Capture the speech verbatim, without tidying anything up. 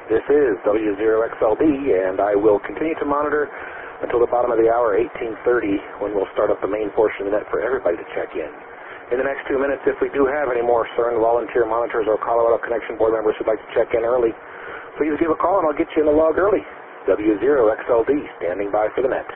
This is W zero X L D, and I will continue to monitor until the bottom of the hour, eighteen thirty, when we'll start up the main portion of the net for everybody to check in. In the next two minutes, if we do have any more CERN volunteer monitors or Colorado Connection Board members who'd like to check in early, please give a call and I'll get you in the log early. W zero X L D, standing by for the net.